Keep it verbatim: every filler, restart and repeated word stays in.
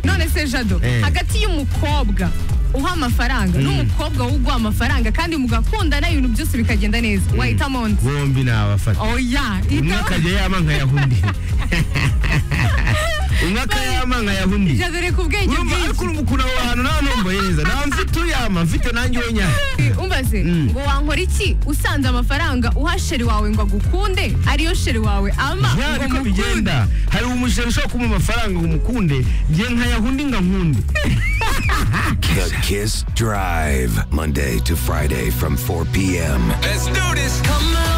none se Jado Eh. hagati y'umukobwa uha amafaranga n'umukobwa uguha amafaranga kandi mugakundana ibintu byose bikagenda neza wahitamo undi? bombi nabafata oya umwe hitamo akajya yama nkayahundi umwe akayama nkayahundi Jado reka ubwenge urumva ariko bwinshi urumva ukuntu aho hantu nta numva yeza nta mfite uyama mfite nanjye wenyine umbaze ngo wankora iki usanze amafaranga uha sheri wawe ngo agukunde ariyo sheri wawe ama ya ngo niko mukunde bigenda hari umushere ushobora kumuha amafaranga ngo umukunde njye nkayahundi nkankunde. The Kiss Drive, Monday to Friday from four p.m. Let's do this. Come on.